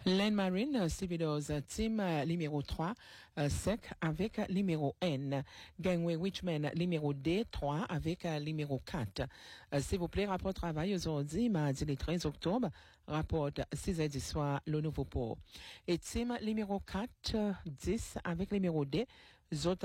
Land Marine, Cividos, team numéro 3, sec avec numéro N. Gangway Richmond, numéro D, 3 avec numéro 4. S'il vous plaît, rapport travail aujourd'hui, mardi le 13 octobre, rapport 6h du soir, le nouveau port. Et team numéro 4, 10 avec numéro D,